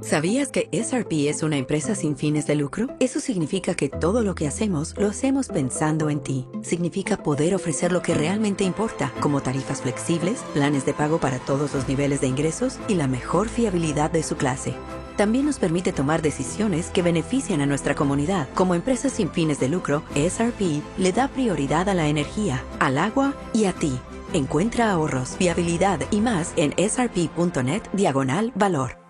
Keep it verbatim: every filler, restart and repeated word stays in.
¿Sabías que S R P es una empresa sin fines de lucro? Eso significa que todo lo que hacemos lo hacemos pensando en ti. Significa poder ofrecer lo que realmente importa, como tarifas flexibles, planes de pago para todos los niveles de ingresos y la mejor fiabilidad de su clase. También nos permite tomar decisiones que benefician a nuestra comunidad. Como empresa sin fines de lucro, S R P le da prioridad a la energía, al agua y a ti. Encuentra ahorros, fiabilidad y más en srp punto net diagonal valor.